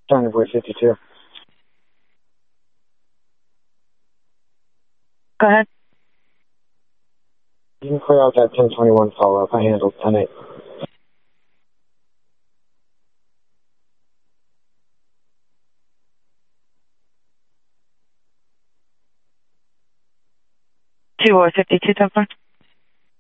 Tiny Boy 52. Go ahead. You can clear out that 1021 follow-up. I handled 10-8. Two or 52, Templar.